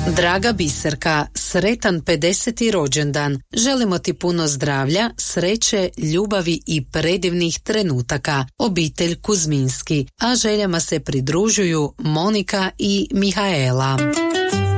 Draga Biserka, sretan 50. rođendan. Želimo ti puno zdravlja, sreće, ljubavi i predivnih trenutaka. Obitelj Kuzminski, a željama se pridružuju Monika i Mihaela.